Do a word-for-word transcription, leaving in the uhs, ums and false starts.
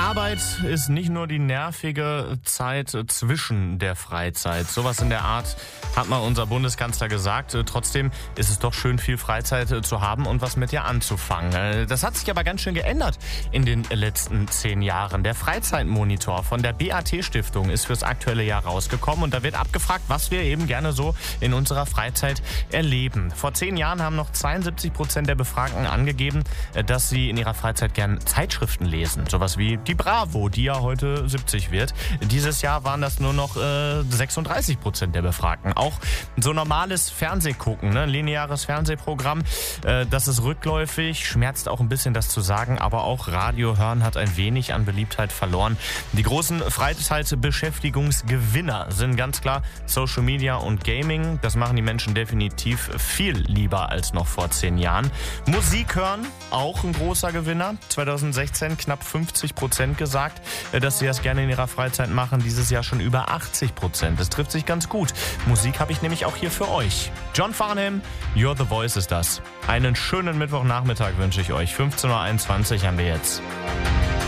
Arbeit ist nicht nur die nervige Zeit zwischen der Freizeit. Sowas in der Art hat mal unser Bundeskanzler gesagt. Trotzdem ist es doch schön, viel Freizeit zu haben und was mit ihr anzufangen. Das hat sich aber ganz schön geändert in den letzten zehn Jahren. Der Freizeitmonitor von der B A T-Stiftung ist fürs aktuelle Jahr rausgekommen und da wird abgefragt, was wir eben gerne so in unserer Freizeit erleben. Vor zehn Jahren haben noch zweiundsiebzig Prozent der Befragten angegeben, dass sie in ihrer Freizeit gern Zeitschriften lesen. Sowas wie die Bravo, die ja heute siebzig wird. Dieses Jahr waren das nur noch äh, sechsunddreißig Prozent der Befragten. Auch so normales Fernsehgucken, ne? Lineares Fernsehprogramm, äh, das ist rückläufig, schmerzt auch ein bisschen das zu sagen, aber auch Radio hören hat ein wenig an Beliebtheit verloren. Die großen Freizeitbeschäftigungsgewinner sind ganz klar Social Media und Gaming. Das machen die Menschen definitiv viel lieber als noch vor zehn Jahren. Musik hören, auch ein großer Gewinner. zweitausendsechzehn knapp fünfzig Prozent gesagt, dass sie das gerne in ihrer Freizeit machen. Dieses Jahr schon über achtzig Prozent. Das trifft sich ganz gut. Musik habe ich nämlich auch hier für euch. John Farnham, You're the Voice ist das. Einen schönen Mittwochnachmittag wünsche ich euch. fünfzehn Uhr einundzwanzig haben wir jetzt.